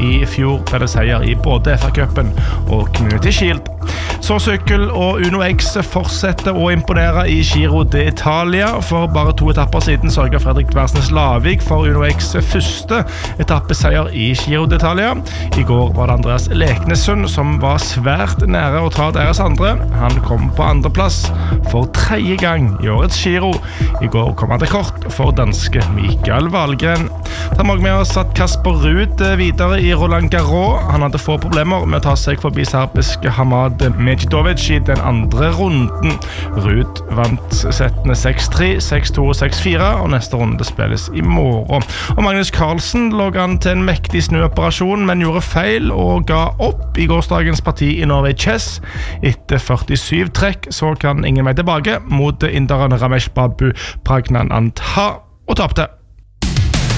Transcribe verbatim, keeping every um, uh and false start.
I fjor ble det seier I både F A-cupen og Community Shield. Så sykkel og Uno X fortsetter å imponere I Giro d'Italia. For bare to etapper siden sørget Fredrik Tversnes Lavik for Uno X første etappeseier I Giro d'Italia. I går var det Andreas Leknessund som var svært nære å ta deres andre. Han kom på andre plass for tredje gang I årets Giro. I går kom han til kort for danske Mikael Wahlgren. Da må vi med oss at Kasper Ruud videre I Roland Garros. Han hadde få problemer med å ta seg forbi serbiske Hamad Medjidovic I den andre runden. Ruud vant settene seks tre, seks to og seks fire, og neste runde spilles I morgen. Og Magnus Carlsen lå an til en mektig snuoperasjon, men gjorde feil og ga opp I gårsdagens parti I Norway Chess. Etter førtisju trekk så kan ingen vei tilbake mot inderen Ramesh Babu Pragnanandha og tapte.